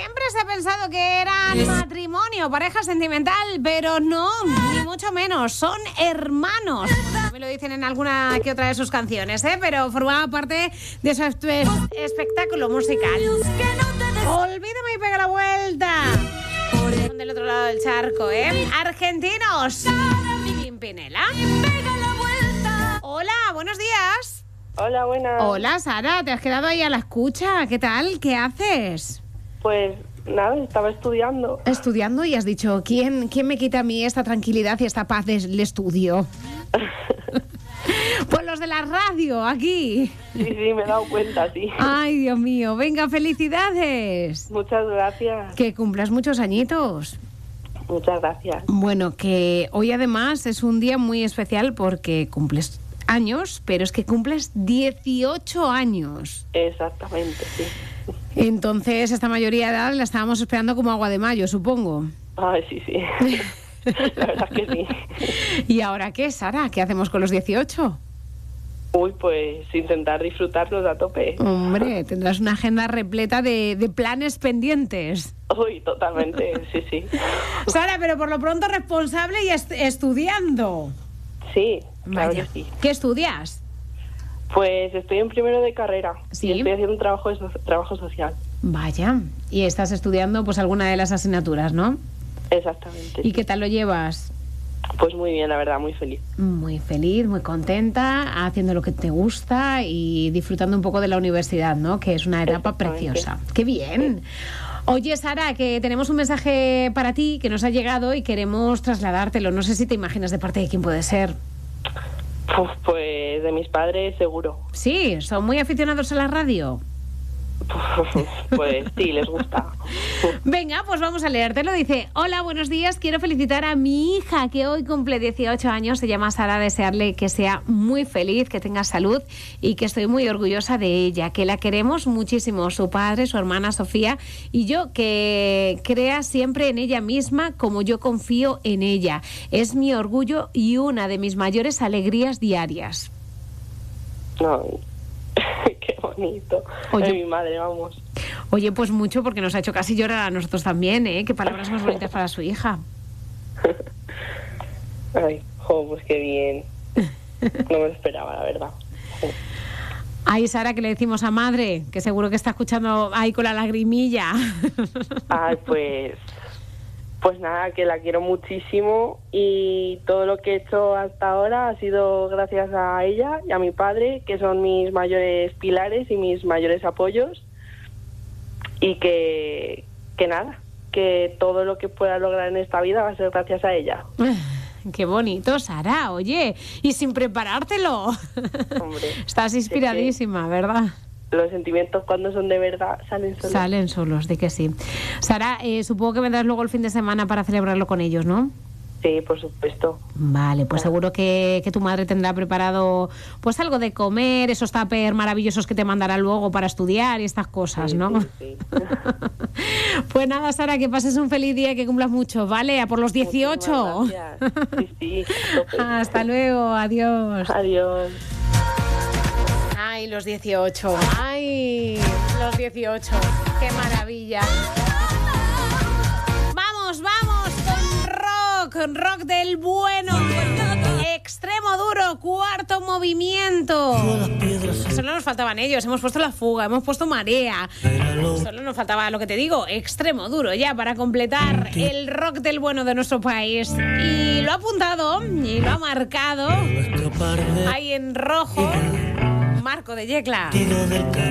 Siempre se ha pensado que eran matrimonio, pareja sentimental, pero no, ni mucho menos, son hermanos. Me lo dicen en alguna que otra de sus canciones, pero formaba parte de su espectáculo musical. Olvídame y pega la vuelta. Son del otro lado del charco, Argentinos. Pimpinela. Hola, buenos días. Hola, buenas. Hola, Sara, te has quedado ahí a la escucha. ¿Qué tal? ¿Qué haces? Pues nada, estaba estudiando. Estudiando y has dicho, ¿quién me quita a mí esta tranquilidad y esta paz del estudio? Pues los de la radio, aquí. Sí, me he dado cuenta, sí. Ay, Dios mío. Venga, felicidades. Muchas gracias. Que cumplas muchos añitos. Muchas gracias. Bueno, que hoy además es un día muy especial porque cumples años, pero es que cumples 18 años. Exactamente, sí. Entonces, esta mayoría de edad la estábamos esperando como agua de mayo, supongo. Ay, sí. La verdad es que sí. ¿Y ahora qué, Sara? ¿Qué hacemos con los 18? Uy, pues intentar disfrutarlos a tope. Hombre, tendrás una agenda repleta de planes pendientes. Uy, totalmente, sí. Sara, pero por lo pronto responsable y estudiando. Sí, claro Vaya. que sí. ¿Qué estudias? Pues estoy en primero de carrera. Sí. Y estoy haciendo un trabajo social. Vaya, y estás estudiando pues alguna de las asignaturas, ¿no? Exactamente. ¿Y qué tal lo llevas? Pues muy bien, la verdad, muy feliz. Muy feliz, muy contenta, haciendo lo que te gusta y disfrutando un poco de la universidad, ¿no? Que es una etapa preciosa. ¡Qué bien! Oye, Sara, que tenemos un mensaje para ti que nos ha llegado y queremos trasladártelo. No sé si te imaginas de parte de quién puede ser. Pues de mis padres, seguro. Sí, son muy aficionados a la radio. Pues sí, les gusta. Venga, pues vamos a leértelo. Dice, hola, buenos días, quiero felicitar a mi hija que hoy cumple 18 años, se llama Sara, desearle que sea muy feliz, que tenga salud y que estoy muy orgullosa de ella, que la queremos muchísimo, su padre, su hermana Sofía y yo, que crea siempre en ella misma como yo confío en ella. Es mi orgullo y una de mis mayores alegrías diarias. Ay, qué bonito. Oye, de mi madre, vamos. Oye, pues mucho, porque nos ha hecho casi llorar a nosotros también, ¿eh? Qué palabras más bonitas para su hija. Ay, pues qué bien. No me lo esperaba, la verdad. Ay, Sara, que le decimos a madre, que seguro que está escuchando ahí con la lagrimilla. Ay, pues nada, que la quiero muchísimo y todo lo que he hecho hasta ahora ha sido gracias a ella y a mi padre, que son mis mayores pilares y mis mayores apoyos. Y que nada, que todo lo que pueda lograr en esta vida va a ser gracias a ella. Qué bonito, Sara, oye, y sin preparártelo. Hombre, estás inspiradísima, ¿verdad? Los sentimientos cuando son de verdad salen solos. Salen solos, di que sí. Sara, supongo que vendrás luego el fin de semana para celebrarlo con ellos, ¿no? Sí, por supuesto. Vale, pues seguro que tu madre tendrá preparado pues algo de comer, esos tuppers maravillosos que te mandará luego para estudiar y estas cosas, ¿no? Sí. Pues nada, Sara, que pases un feliz día y que cumplas mucho, ¿vale? A por los 18. Sí. Hasta luego, adiós. Adiós. Ay, los 18. Ay, los 18. Qué maravilla. Con rock del bueno. Extremo duro, cuarto movimiento. Solo nos faltaban ellos. Hemos puesto La Fuga, hemos puesto Marea. Solo nos faltaba, lo que te digo, extremo duro ya para completar el rock del bueno de nuestro país. Y lo ha apuntado y lo ha marcado ahí en rojo Marco de Yecla.